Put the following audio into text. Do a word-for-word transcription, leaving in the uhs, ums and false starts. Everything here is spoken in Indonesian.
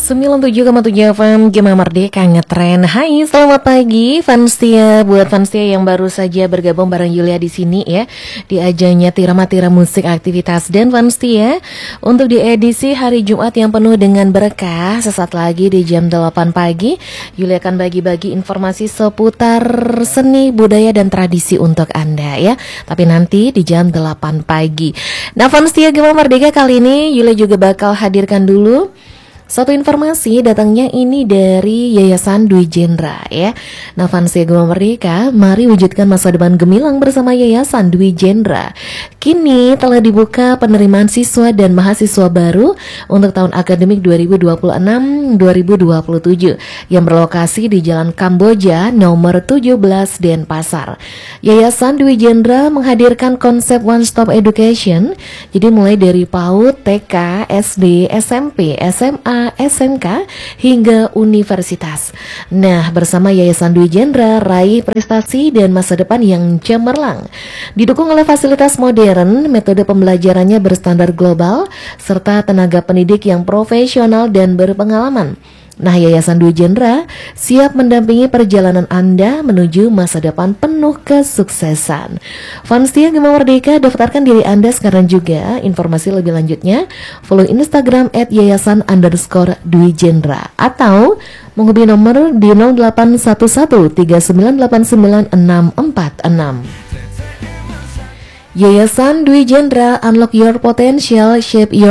sembilan puluh tujuh koma tujuh F M Gema Merdeka ngetren. Hai, selamat pagi Fansia. Buat Fansia yang baru saja bergabung bareng Yulia di sini ya, di ajangnya Tirama-Tira Musik Aktivitas dan Fansia untuk di edisi hari Jumat yang penuh dengan berkah. Sesaat lagi di jam delapan pagi Yulia akan bagi-bagi informasi seputar seni, budaya dan tradisi untuk Anda ya. Tapi nanti di jam delapan pagi. Nah, Fansia Gema Merdeka kali ini Yulia juga bakal hadirkan dulu satu informasi, datangnya ini dari Yayasan Dwi Jendra ya. Nah, Fansia Gema Merdeka, mari wujudkan masa depan gemilang bersama Yayasan Dwi Jendra. Kini telah dibuka penerimaan siswa dan mahasiswa baru untuk tahun akademik dua ribu dua puluh enam dua ribu dua puluh tujuh yang berlokasi di Jalan Kamboja nomor tujuh belas Denpasar. Yayasan Dwi Jendra menghadirkan konsep one stop education. Jadi mulai dari PAUD, T K, S D, S M P, S M A, S M K hingga universitas. Nah, bersama Yayasan Dwi Jendra, raih prestasi dan masa depan yang cemerlang. Didukung oleh fasilitas modern, metode pembelajarannya berstandar global, serta tenaga pendidik yang profesional dan berpengalaman. Nah, Yayasan Dwi Jendra siap mendampingi perjalanan Anda menuju masa depan penuh kesuksesan. Fansia Gema Merdeka, daftarkan diri Anda sekarang juga. Informasi lebih lanjutnya, follow Instagram at yayasan underscore Dwi Jendra atau menghubungi nomor di nol delapan satu satu tiga sembilan delapan sembilan enam empat enam. Yayasan Dwi Jendra, unlock your potential, shape your